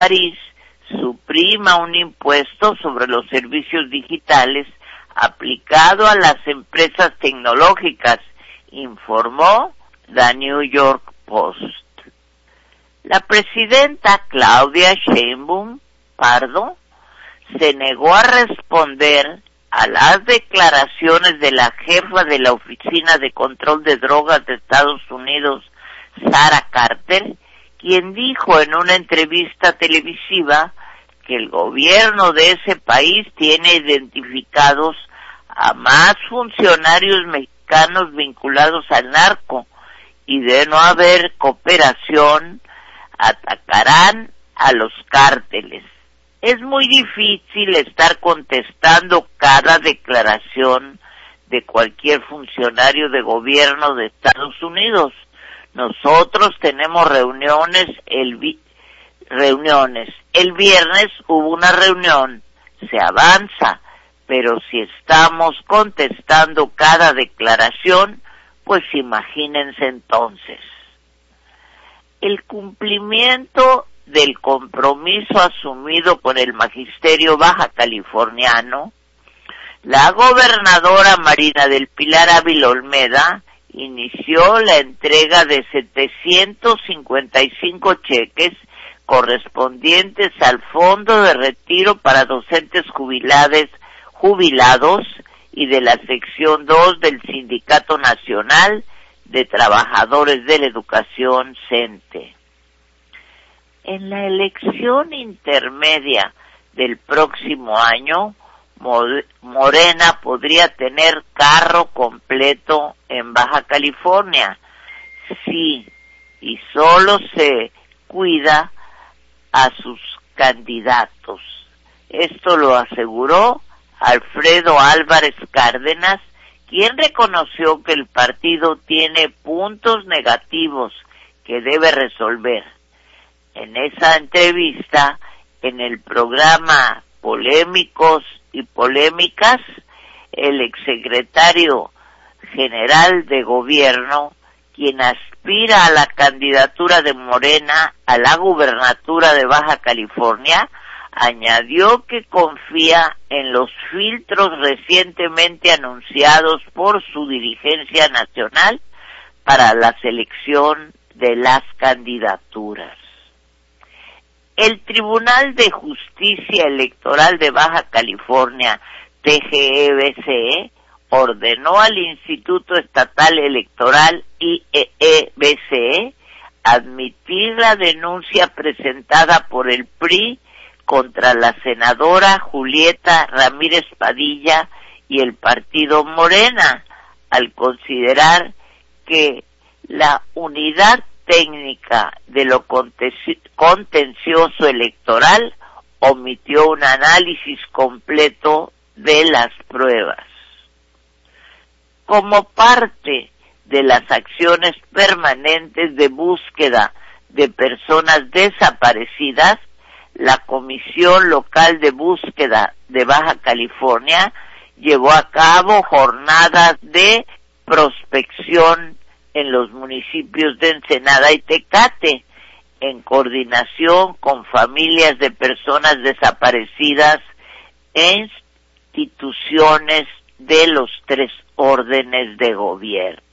París suprima un impuesto sobre los servicios digitales aplicado a las empresas tecnológicas, informó The New York Post. La presidenta Claudia Sheinbaum Pardo se negó a responder a las declaraciones de la jefa de la Oficina de Control de Drogas de Estados Unidos, Sarah Carter, quien dijo en una entrevista televisiva que el gobierno de ese país tiene identificados a más funcionarios mexicanos vinculados al narco y de no haber cooperación atacarán a los cárteles. Es muy difícil estar contestando cada declaración de cualquier funcionario de gobierno de Estados Unidos. Nosotros tenemos reuniones. El viernes hubo una reunión, se avanza, pero si estamos contestando cada declaración, pues imagínense entonces. El cumplimiento del compromiso asumido por el magisterio baja californiano, la gobernadora Marina del Pilar Ávila Olmeda inició la entrega de 755 cheques correspondientes al Fondo de Retiro para Docentes Jubilados y de la Sección 2 del Sindicato Nacional de Trabajadores de la Educación, CENTE. En la elección intermedia del próximo año, Morena podría tener carro completo en Baja California, sí, y solo se cuida a sus candidatos. Esto lo aseguró Alfredo Álvarez Cárdenas, quien reconoció que el partido tiene puntos negativos que debe resolver. En esa entrevista, en el programa Polémicos y Polémicas, el exsecretario general de gobierno, quien aspira a la candidatura de Morena a la gubernatura de Baja California, añadió que confía en los filtros recientemente anunciados por su dirigencia nacional para la selección de las candidaturas. El Tribunal de Justicia Electoral de Baja California, TGEBCE, ordenó al Instituto Estatal Electoral, IEBCE, admitir la denuncia presentada por el PRI contra la senadora Julieta Ramírez Padilla y el partido Morena, al considerar que la unidad técnica de lo contencioso electoral omitió un análisis completo de las pruebas. Como parte de las acciones permanentes de búsqueda de personas desaparecidas, la Comisión Local de Búsqueda de Baja California llevó a cabo jornadas de prospección en los municipios de Ensenada y Tecate, en coordinación con familias de personas desaparecidas e instituciones de los 3 órdenes de gobierno.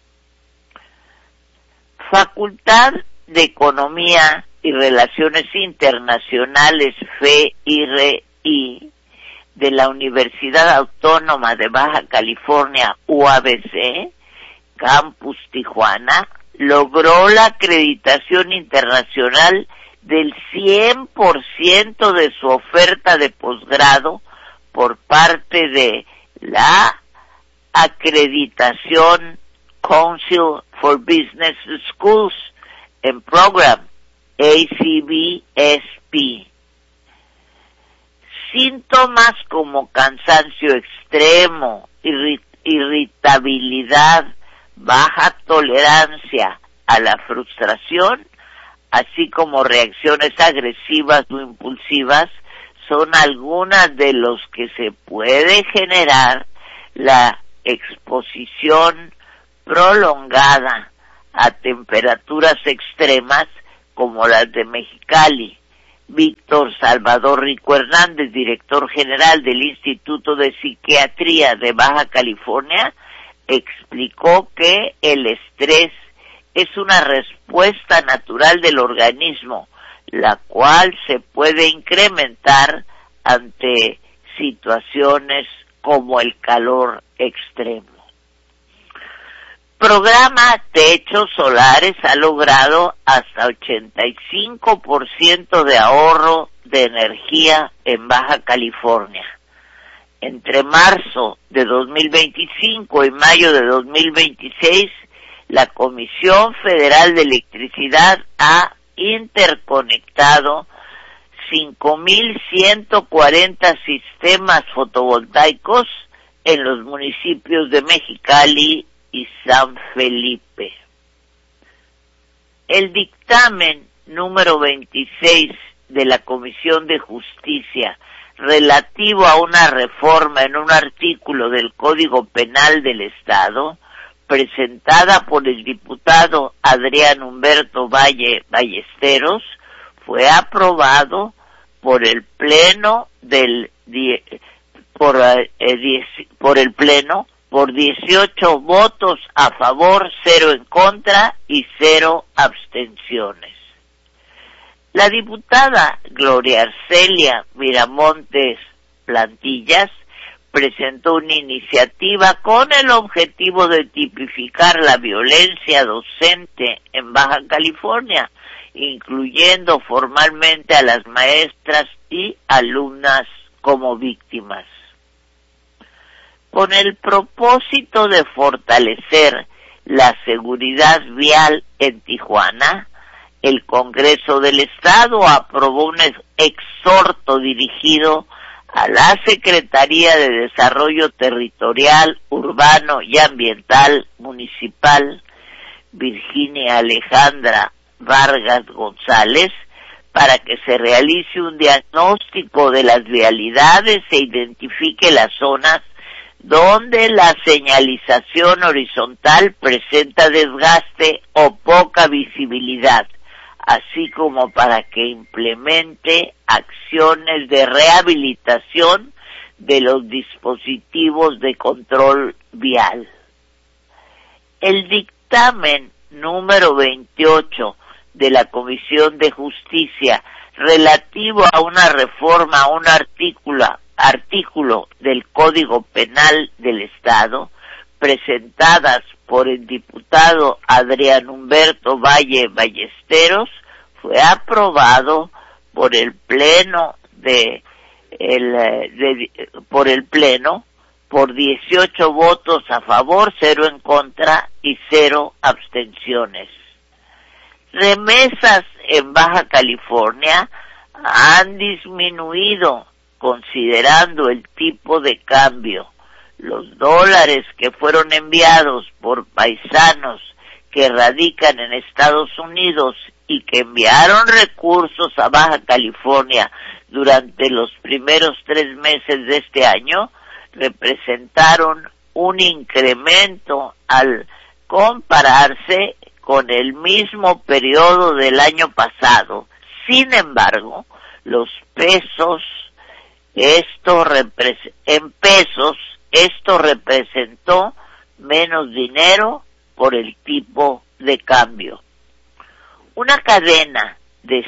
Facultad de Economía y Relaciones Internacionales, FEIRI, de la Universidad Autónoma de Baja California, UABC, Campus Tijuana, logró la acreditación internacional del 100% de su oferta de posgrado por parte de la acreditación Council for Business Schools and Program, ACBSP. Síntomas como cansancio extremo, irritabilidad, baja tolerancia a la frustración, así como reacciones agresivas o impulsivas, son algunas de los que se puede generar la exposición prolongada a temperaturas extremas como las de Mexicali, Víctor Salvador Rico Hernández, director general del Instituto de Psiquiatría de Baja California, explicó que el estrés es una respuesta natural del organismo, la cual se puede incrementar ante situaciones como el calor extremo. Programa Techos Solares ha logrado hasta 85% de ahorro de energía en Baja California. Entre marzo de 2025 y mayo de 2026, la Comisión Federal de Electricidad ha interconectado 5,140 sistemas fotovoltaicos en los municipios de Mexicali y San Felipe. El dictamen número 26 de la Comisión de Justicia relativo a una reforma en un artículo del Código Penal del Estado, presentada por el diputado Adrián Humberto Valle Ballesteros, fue aprobado por el Pleno por 18 votos a favor, 0 en contra y 0 abstenciones. La diputada Gloria Arcelia Miramontes Plantillas presentó una iniciativa con el objetivo de tipificar la violencia docente en Baja California, incluyendo formalmente a las maestras y alumnas como víctimas. Con el propósito de fortalecer la seguridad vial en Tijuana, el Congreso del Estado aprobó un exhorto dirigido a la Secretaría de Desarrollo Territorial, Urbano y Ambiental Municipal, Virginia Alejandra Vargas González, para que se realice un diagnóstico de las vialidades e identifique las zonas donde la señalización horizontal presenta desgaste o poca visibilidad, así como para que implemente acciones de rehabilitación de los dispositivos de control vial. El dictamen número 28 de la Comisión de Justicia relativo a una reforma a un artículo del Código Penal del Estado, presentadas por el diputado Adrián Humberto Valle Ballesteros, fue aprobado por el Pleno por 18 votos a favor, 0 en contra y 0 abstenciones. Remesas en Baja California han disminuido considerando el tipo de cambio. Los dólares que fueron enviados por paisanos que radican en Estados Unidos y que enviaron recursos a Baja California durante los primeros 3 meses de este año representaron un incremento al compararse con el mismo periodo del año pasado. Sin embargo, los pesos, esto representó menos dinero por el tipo de cambio. Una cadena de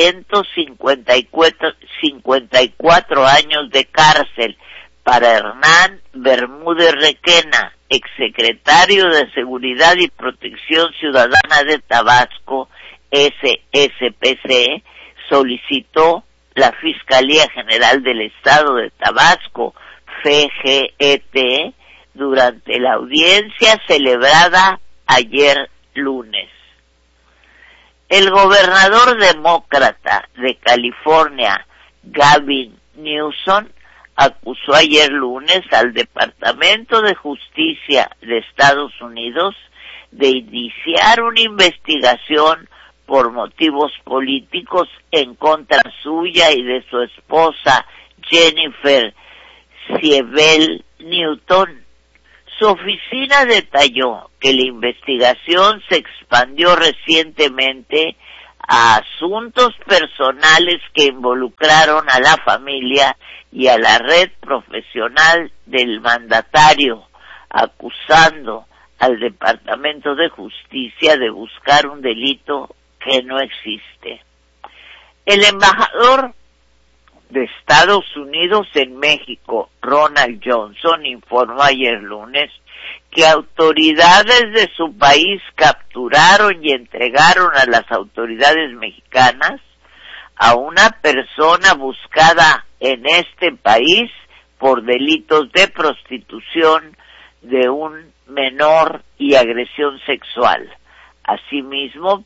154 años de cárcel para Hernán Bermúdez Requena, exsecretario de Seguridad y Protección Ciudadana de Tabasco, SSPC, solicitó la Fiscalía General del Estado de Tabasco, FGET, durante la audiencia celebrada ayer lunes. El gobernador demócrata de California, Gavin Newsom, acusó ayer lunes al Departamento de Justicia de Estados Unidos de iniciar una investigación por motivos políticos en contra suya y de su esposa Jennifer Siebel Newton. Su oficina detalló que la investigación se expandió recientemente a asuntos personales que involucraron a la familia y a la red profesional del mandatario, acusando al Departamento de Justicia de buscar un delito que no existe. El embajador de Estados Unidos en México, Ronald Johnson, informó ayer lunes que autoridades de su país capturaron y entregaron a las autoridades mexicanas a una persona buscada en este país por delitos de prostitución de un menor y agresión sexual. Asimismo,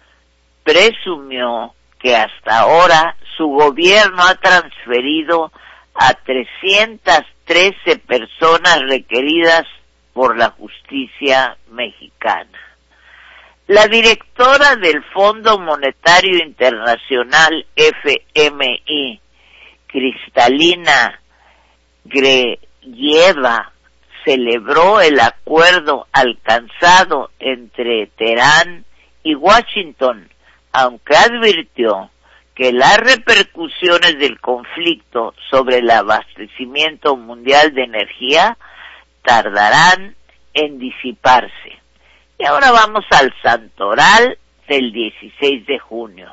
presumió que hasta ahora su gobierno ha transferido a 313 personas requeridas por la justicia mexicana. La directora del Fondo Monetario Internacional, FMI, Kristalina Georgieva, celebró el acuerdo alcanzado entre Teherán y Washington, aunque advirtió que las repercusiones del conflicto sobre el abastecimiento mundial de energía tardarán en disiparse. Y ahora vamos al santoral del 16 de junio.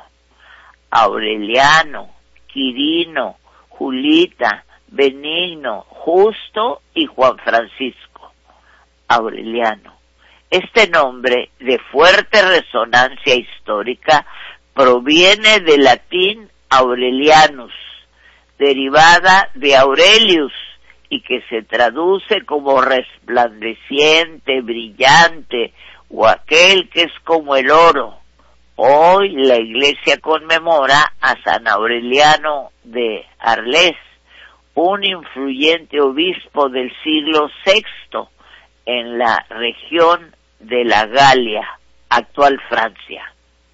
Aureliano, Quirino, Julita, Benigno, Justo y Juan Francisco. Aureliano. Este nombre, de fuerte resonancia histórica, proviene del latín Aurelianus, derivada de Aurelius, y que se traduce como resplandeciente, brillante, o aquel que es como el oro. Hoy la Iglesia conmemora a San Aureliano de Arles, un influyente obispo del siglo VI en la región de la Galia, actual Francia.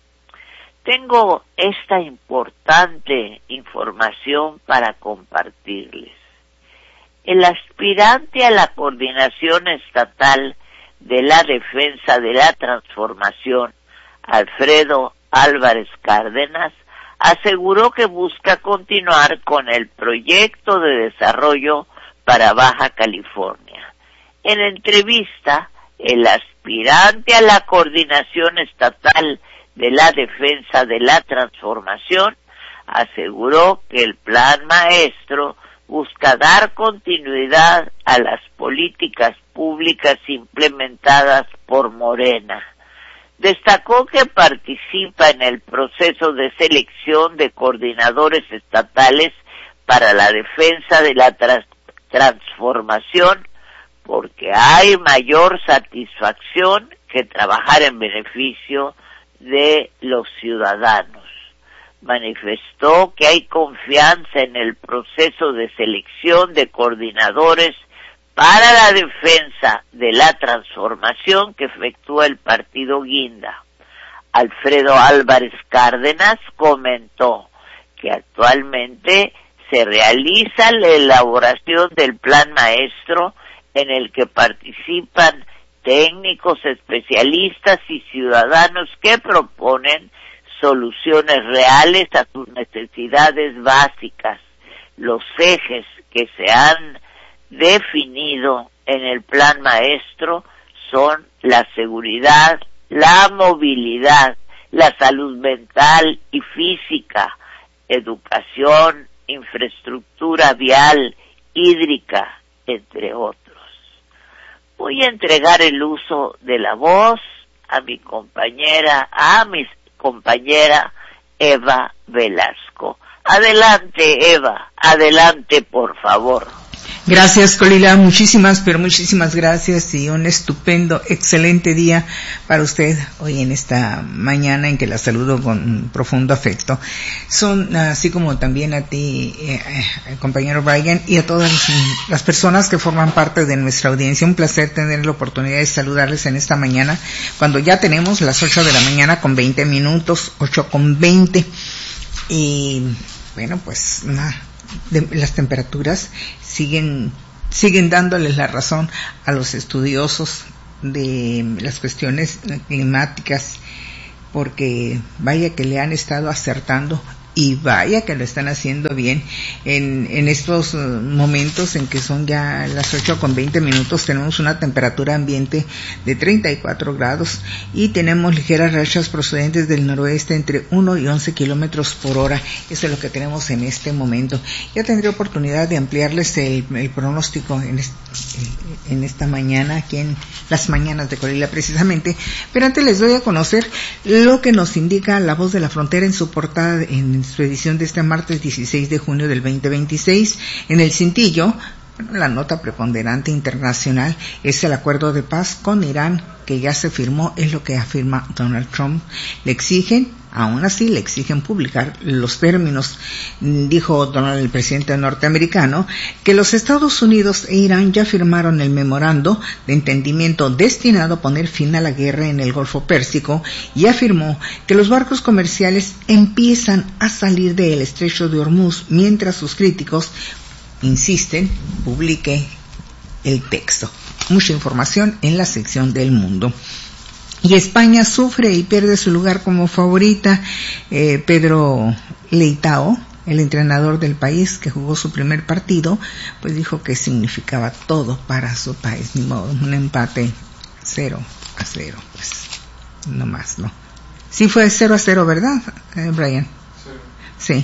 Tengo esta importante información para compartirles. El aspirante a la coordinación estatal de la defensa de la transformación, Alfredo Álvarez Cárdenas, aseguró que busca continuar con el proyecto de desarrollo para Baja California. En entrevista, el aspirante a la coordinación estatal de la defensa de la transformación aseguró que el plan maestro busca dar continuidad a las políticas públicas implementadas por Morena. Destacó que participa en el proceso de selección de coordinadores estatales para la defensa de la transformación porque hay mayor satisfacción que trabajar en beneficio de los ciudadanos. Manifestó que hay confianza en el proceso de selección de coordinadores para la defensa de la transformación que efectúa el partido Guinda. Alfredo Álvarez Cárdenas comentó que actualmente se realiza la elaboración del plan maestro en el que participan técnicos, especialistas y ciudadanos que proponen soluciones reales a sus necesidades básicas. Los ejes que se han definido en el plan maestro son la seguridad, la movilidad, la salud mental y física, educación, infraestructura vial, hídrica, entre otros. Voy a entregar el uso de la voz a mi compañera Eva Velasco. Adelante, Eva, adelante, por favor. Gracias, Colila, muchísimas gracias y un estupendo, excelente día para usted hoy en esta mañana en que la saludo con profundo afecto. Son, así como también a ti, compañero Brian, y a todas las personas que forman parte de nuestra audiencia, un placer tener la oportunidad de saludarles en esta mañana, cuando ya tenemos las 8 de la mañana con 20 minutos, 8:20, y bueno, pues las temperaturas siguen dándoles la razón a los estudiosos de las cuestiones climáticas porque vaya que le han estado acertando y vaya que lo están haciendo bien en estos momentos en que son ya las 8:20. Tenemos una temperatura ambiente de 34 grados y tenemos ligeras rachas procedentes del noroeste entre 1 y 11 kilómetros por hora. Eso es lo que tenemos en este momento. Ya tendré oportunidad de ampliarles el pronóstico en esta mañana, aquí en las mañanas de Colila precisamente, pero antes les doy a conocer lo que nos indica La Voz de la Frontera en su portada, en su edición de este martes 16 de junio del 2026. En el cintillo, la nota preponderante internacional es el acuerdo de paz con Irán que ya se firmó, es lo que afirma Donald Trump. Aún así le exigen publicar los términos. Dijo Donald, el presidente norteamericano, que los Estados Unidos e Irán ya firmaron el memorando de entendimiento destinado a poner fin a la guerra en el Golfo Pérsico, y afirmó que los barcos comerciales empiezan a salir del estrecho de Hormuz, mientras sus críticos insisten, publique el texto. Mucha información en la sección del mundo. Y España sufre y pierde su lugar como favorita. Pedro Leitao, el entrenador del país que jugó su primer partido, pues dijo que significaba todo para su país. Ni modo, un empate 0-0, pues no más, ¿no? Sí fue 0-0, ¿verdad, Brian? Sí,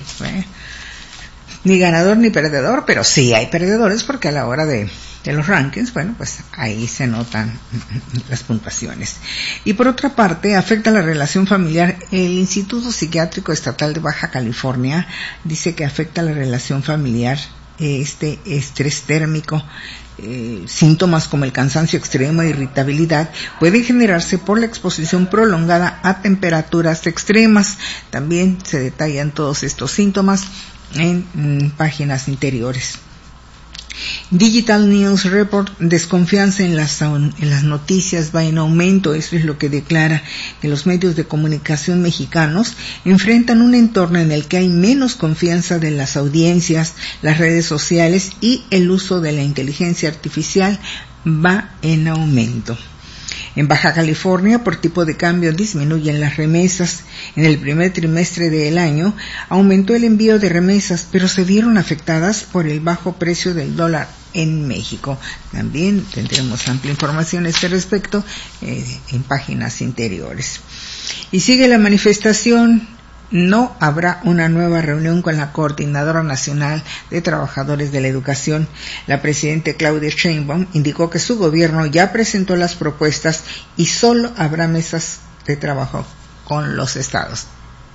ni ganador ni perdedor, pero sí hay perdedores, porque a la hora de los rankings, bueno, pues ahí se notan las puntuaciones. Y por otra parte, afecta la relación familiar. El Instituto Psiquiátrico Estatal de Baja California dice que afecta la relación familiar este estrés térmico. Síntomas como el cansancio extremo e irritabilidad pueden generarse por la exposición prolongada a temperaturas extremas. También se detallan todos estos síntomas en páginas interiores. Digital News Report: desconfianza en las noticias va en aumento. Eso es lo que declara, que los medios de comunicación mexicanos enfrentan un entorno en el que hay menos confianza de las audiencias, las redes sociales y el uso de la inteligencia artificial va en aumento. En Baja California, por tipo de cambio, disminuyen las remesas. En el primer trimestre del año aumentó el envío de remesas, pero se vieron afectadas por el bajo precio del dólar en México. También tendremos amplia información a este respecto en páginas interiores. Y sigue la manifestación. No habrá una nueva reunión con la Coordinadora Nacional de Trabajadores de la Educación. La presidenta Claudia Sheinbaum indicó que su gobierno ya presentó las propuestas y solo habrá mesas de trabajo con los estados.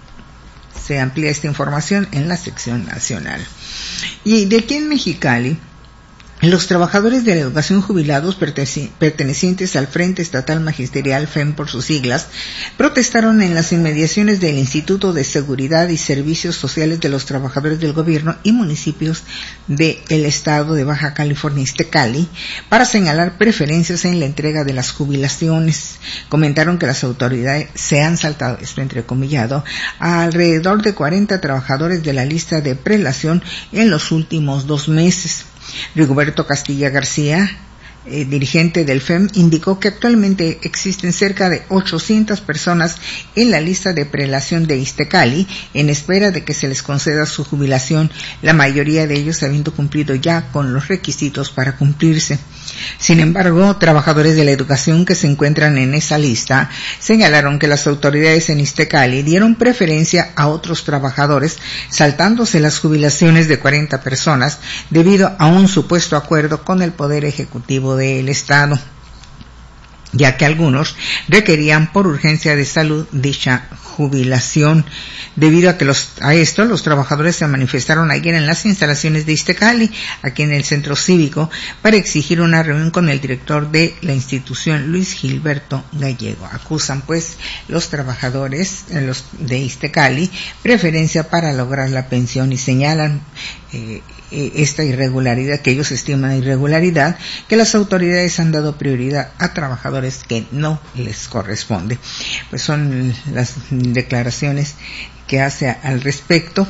Se amplía esta información en la sección nacional. Y de aquí en Mexicali, los trabajadores de la educación jubilados pertenecientes al Frente Estatal Magisterial, FEM por sus siglas, protestaron en las inmediaciones del Instituto de Seguridad y Servicios Sociales de los Trabajadores del Gobierno y Municipios del Estado de Baja California, Iztecali, para señalar preferencias en la entrega de las jubilaciones. Comentaron que las autoridades se han saltado, esto entrecomillado, a alrededor de 40 trabajadores de la lista de prelación en los últimos 2 meses. Rigoberto Castilla García, dirigente del FEM, indicó que actualmente existen cerca de 800 personas en la lista de prelación de Iztecali en espera de que se les conceda su jubilación, la mayoría de ellos habiendo cumplido ya con los requisitos para cumplirse. Sin embargo, trabajadores de la educación que se encuentran en esa lista señalaron que las autoridades en Iztecali dieron preferencia a otros trabajadores, saltándose las jubilaciones de 40 personas debido a un supuesto acuerdo con el Poder Ejecutivo del Estado, ya que algunos requerían por urgencia de salud dicha jubilación. Debido a esto, los trabajadores se manifestaron ayer en las instalaciones de Iztecali, aquí en el centro cívico, para exigir una reunión con el director de la institución, Luis Gilberto Gallego. Acusan pues los trabajadores de Iztecali preferencia para lograr la pensión y señalan esta irregularidad, que ellos estiman irregularidad, que las autoridades han dado prioridad a trabajadores que no les corresponde. Pues son las declaraciones que hace al respecto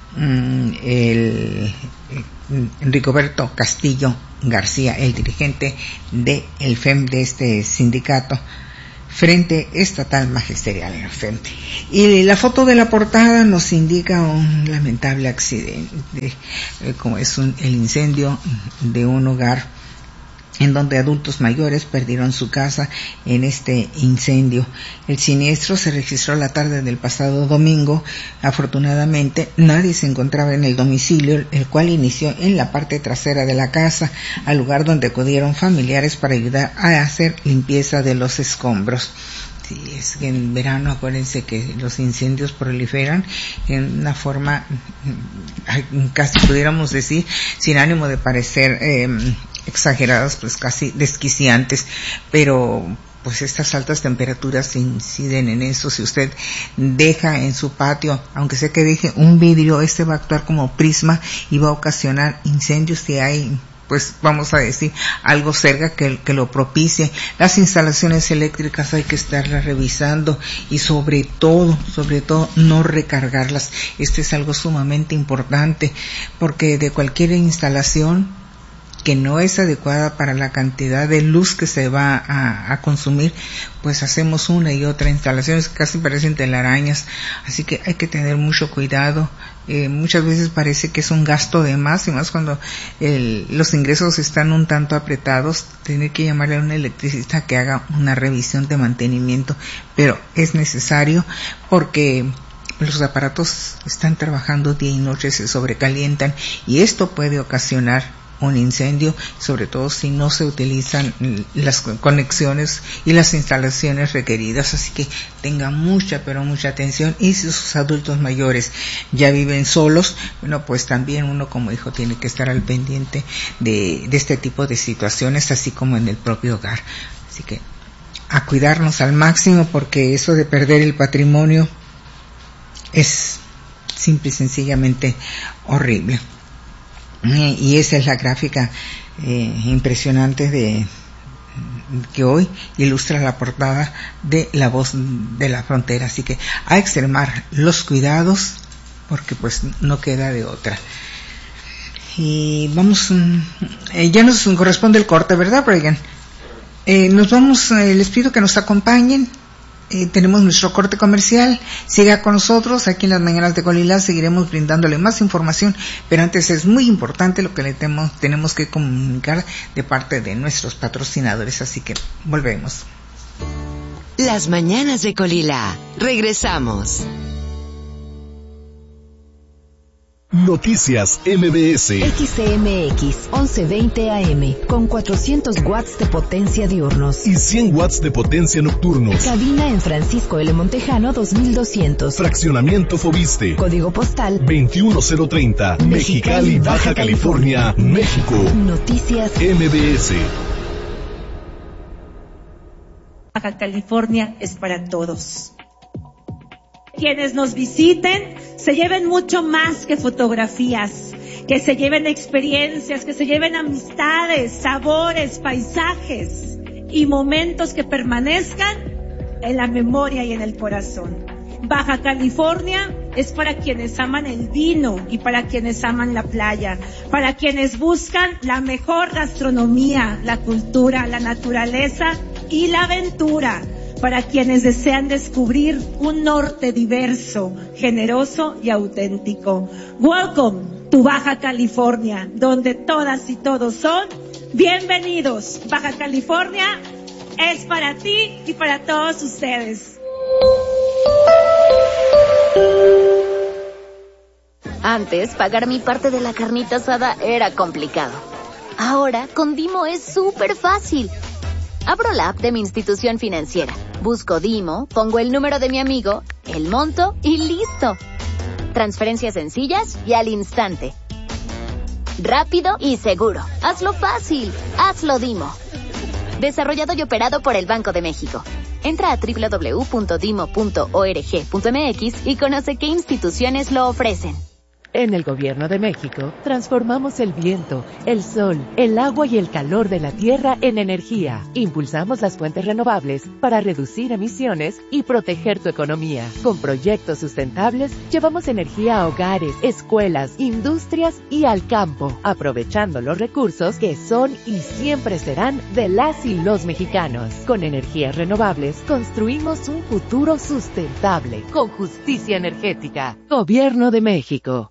el Rigoberto Castillo García, el dirigente del FEM, de este sindicato Frente Estatal Magisterial en frente. Y la foto de la portada nos indica un lamentable accidente, como es el incendio de un hogar en donde adultos mayores perdieron su casa en este incendio. El siniestro se registró la tarde del pasado domingo. Afortunadamente, nadie se encontraba en el domicilio, el cual inició en la parte trasera de la casa, al lugar donde acudieron familiares para ayudar a hacer limpieza de los escombros. Sí, es que en verano acuérdense que los incendios proliferan en una forma, casi pudiéramos decir, sin ánimo de parecer exageradas, pues casi desquiciantes, pero pues estas altas temperaturas inciden en eso. Si usted deja en su patio, aunque sea que deje un vidrio, este va a actuar como prisma y va a ocasionar incendios si hay, pues vamos a decir, algo cerca que lo propicie. Las instalaciones eléctricas hay que estarlas revisando y sobre todo no recargarlas. Esto es algo sumamente importante, porque de cualquier instalación que no es adecuada para la cantidad de luz que se va a consumir, pues hacemos una y otra instalaciones que casi parecen telarañas, así que hay que tener mucho cuidado. Muchas veces parece que es un gasto de más, y más cuando los ingresos están un tanto apretados, tener que llamarle a un electricista que haga una revisión de mantenimiento, pero es necesario porque los aparatos están trabajando día y noche, se sobrecalientan y esto puede ocasionar un incendio, sobre todo si no se utilizan las conexiones y las instalaciones requeridas. Así que tenga mucha, pero mucha atención. Y si sus adultos mayores ya viven solos, bueno, pues también uno como hijo tiene que estar al pendiente de este tipo de situaciones, así como en el propio hogar. Así que a cuidarnos al máximo, porque eso de perder el patrimonio es simple y sencillamente horrible. Y esa es la gráfica impresionante que hoy ilustra la portada de La Voz de la Frontera. Así que a extremar los cuidados, porque pues no queda de otra. Y vamos, ya nos corresponde el corte, ¿verdad, Brian? Nos vamos, les pido que nos acompañen. Tenemos nuestro corte comercial. Siga con nosotros aquí en las mañanas de Colila. Seguiremos brindándole más información, pero antes es muy importante lo que le tenemos que comunicar de parte de nuestros patrocinadores, así que volvemos. Las mañanas de Colila. Regresamos. Noticias MBS. XCMX 1120 AM con 400 watts de potencia diurnos y 100 watts de potencia nocturnos. Cabina en Francisco L. Montejano 2200. Fraccionamiento Fobiste. Código postal 21030. Mexicali, Baja California, México. Noticias MBS. Baja California es para todos. Quienes nos visiten se lleven mucho más que fotografías, que se lleven experiencias, que se lleven amistades, sabores, paisajes y momentos que permanezcan en la memoria y en el corazón. Baja California es para quienes aman el vino y para quienes aman la playa, para quienes buscan la mejor gastronomía, la cultura, la naturaleza y la aventura, para quienes desean descubrir un norte diverso, generoso y auténtico. Welcome to Baja California, donde todas y todos son bienvenidos. Baja California es para ti y para todos ustedes. Antes, pagar mi parte de la carnita asada era complicado. Ahora, con Dimo es súper fácil. Abro la app de mi institución financiera, busco Dimo, pongo el número de mi amigo, el monto y listo. Transferencias sencillas y al instante. Rápido y seguro. Hazlo fácil. Hazlo Dimo. Desarrollado y operado por el Banco de México. Entra a www.dimo.org.mx y conoce qué instituciones lo ofrecen. En el Gobierno de México, transformamos el viento, el sol, el agua y el calor de la tierra en energía. Impulsamos las fuentes renovables para reducir emisiones y proteger tu economía. Con proyectos sustentables, llevamos energía a hogares, escuelas, industrias y al campo, aprovechando los recursos que son y siempre serán de las y los mexicanos. Con energías renovables, construimos un futuro sustentable, con justicia energética. Gobierno de México.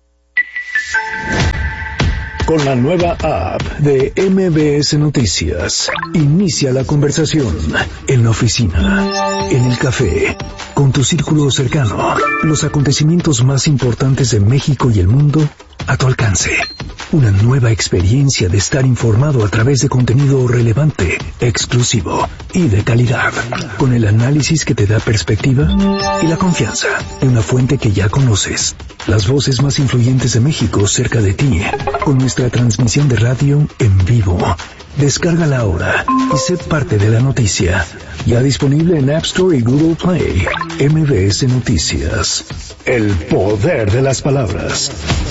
Con la nueva app de MBS Noticias, inicia la conversación en la oficina, en el café, con tu círculo cercano. Los acontecimientos más importantes de México y el mundo a tu alcance. Una nueva experiencia de estar informado a través de contenido relevante, exclusivo y de calidad. Con el análisis que te da perspectiva y la confianza de una fuente que ya conoces. Las voces más influyentes de México cerca de ti. Con nuestra transmisión de radio en vivo. Descárgala ahora y sé parte de la noticia. Ya disponible en App Store y Google Play. MBS Noticias. El poder de las palabras.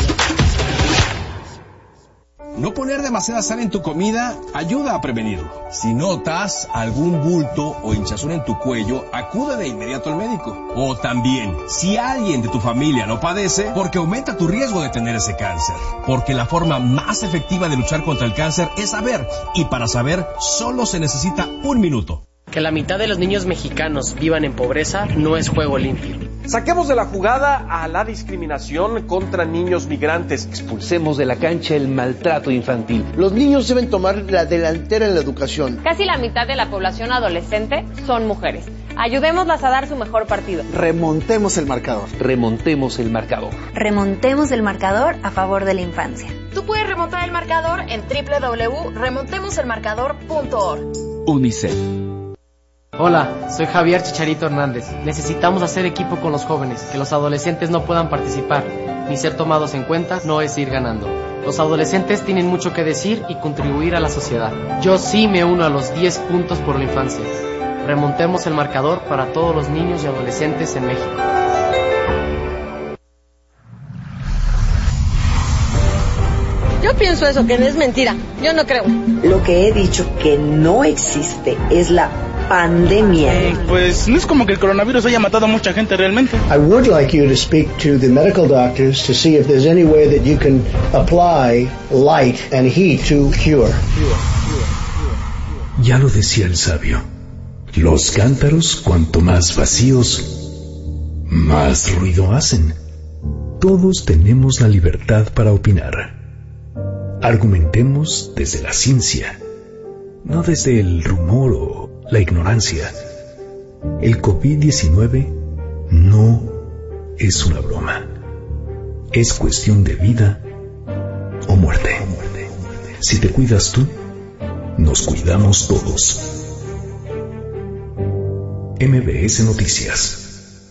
No poner demasiada sal en tu comida ayuda a prevenirlo. Si notas algún bulto o hinchazón en tu cuello, acude de inmediato al médico. O también, si alguien de tu familia lo padece, porque aumenta tu riesgo de tener ese cáncer. Porque la forma más efectiva de luchar contra el cáncer es saber. Y para saber, solo se necesita 1 minuto. Que la mitad de los niños mexicanos vivan en pobreza no es juego limpio. Saquemos de la jugada a la discriminación contra niños migrantes. Expulsemos de la cancha el maltrato infantil. Los niños deben tomar la delantera en la educación. Casi la mitad de la población adolescente son mujeres. Ayudémoslas a dar su mejor partido. Remontemos el marcador. Remontemos el marcador. Remontemos el marcador a favor de la infancia. Tú puedes remontar el marcador en www.remontemoselmarcador.org. UNICEF. Hola, soy Javier Chicharito Hernández. Necesitamos hacer equipo con los jóvenes, que los adolescentes no puedan participar, ni ser tomados en cuenta no es ir ganando. Los adolescentes tienen mucho que decir y contribuir a la sociedad. Yo sí me uno a los 10 puntos por la infancia. Remontemos el marcador para todos los niños y adolescentes en México. Yo pienso eso, que es mentira. Yo no creo. Lo que he dicho que no existe es la pandemia. Pues no es como que el coronavirus haya matado a mucha gente realmente. I would like you to speak to the medical doctors to see if there's any way that you can apply light and heat to cure. Ya lo decía el sabio. Los cántaros, cuanto más vacíos, más ruido hacen. Todos tenemos la libertad para opinar. Argumentemos desde la ciencia, no desde el rumor o la ignorancia. El COVID-19 no es una broma. Es cuestión de vida o muerte. Si te cuidas tú, nos cuidamos todos. MBS Noticias.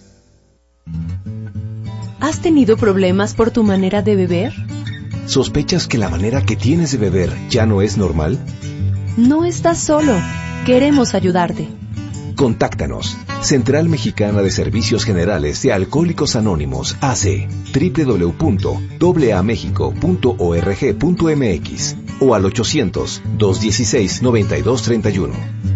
¿Has tenido problemas por tu manera de beber? ¿Sospechas que la manera que tienes de beber ya no es normal? No estás solo. Queremos ayudarte. Contáctanos. Central Mexicana de Servicios Generales de Alcohólicos Anónimos, AC, www.aamexico.org.mx o al 800-216-9231.